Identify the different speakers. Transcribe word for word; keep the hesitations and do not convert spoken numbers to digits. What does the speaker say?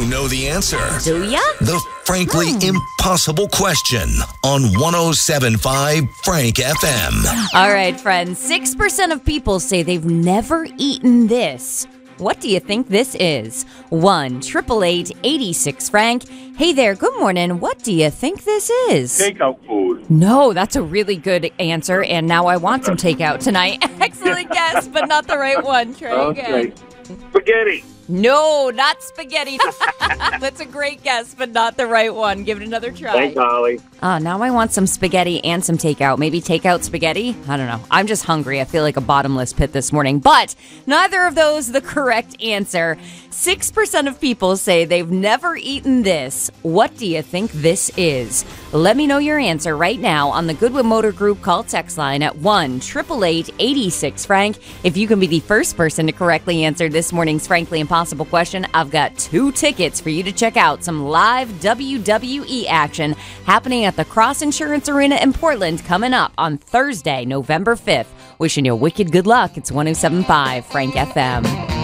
Speaker 1: know the answer.
Speaker 2: Do ya?
Speaker 1: The frankly
Speaker 2: Hmm.
Speaker 1: impossible question on one oh seven point five Frank F M.
Speaker 2: All right, friends. six percent of people say they've never eaten this. What do you think this is? one triple eight eighty-six Frank. Hey there, good morning. What do you think this is?
Speaker 3: Takeout food.
Speaker 2: No, that's a really good answer, and now I want some takeout tonight. Excellent guess, but not the right one. Try
Speaker 3: Okay.
Speaker 2: again.
Speaker 3: Spaghetti.
Speaker 2: No, not spaghetti. That's a great guess, but not the right one. Give it another try.
Speaker 3: Thanks, Holly.
Speaker 2: Oh, now I want some spaghetti and some takeout. Maybe takeout spaghetti? I don't know. I'm just hungry. I feel like a bottomless pit this morning. But neither of those the correct answer. six percent of people say they've never eaten this. What do you think this is? Let me know your answer right now on the Goodwin Motor Group call text line at one eight eight eight eighty-six Frank. If you can be the first person to correctly answer this morning's Frankly Impossible question, I've got two tickets for you to check out some live W W E action happening at the Cross Insurance Arena in Portland coming up on Thursday, November fifth. Wishing you wicked good luck. It's one oh seven point five Frank F M.